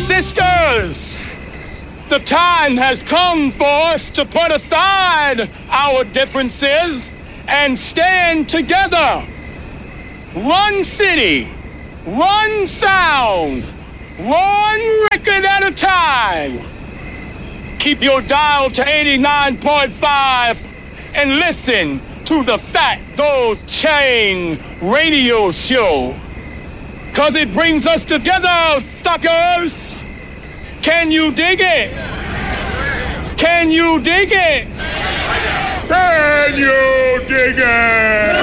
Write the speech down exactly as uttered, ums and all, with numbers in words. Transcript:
sisters, the time has come for us to put aside our differences and stand together. One city, one sound, one record at a time. Keep your dial to eighty-nine point five and listen to the Fat Gold Chain radio show. Cause it brings us together, suckers. Can you dig it? Can you dig it? Can you dig it?